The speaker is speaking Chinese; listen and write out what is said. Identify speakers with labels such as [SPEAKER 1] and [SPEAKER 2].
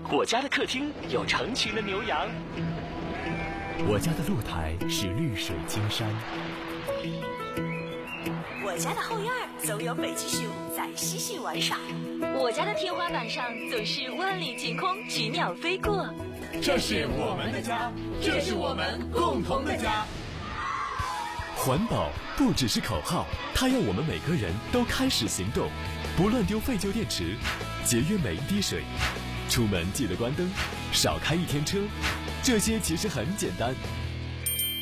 [SPEAKER 1] 我家的客厅有成群的牛羊，
[SPEAKER 2] 我家的露台是绿水青山，
[SPEAKER 3] 我家的后院总有北极熊在嬉戏玩耍，
[SPEAKER 4] 我家的天花板上总是万里晴空，菊鸟飞过。
[SPEAKER 5] 这是我们的家，这是我们共同的家。
[SPEAKER 2] 环保不只是口号，它要我们每个人都开始行动，不乱丢废旧电池，节约每一滴水，出门记得关灯，少开一天车。这些其实很简单，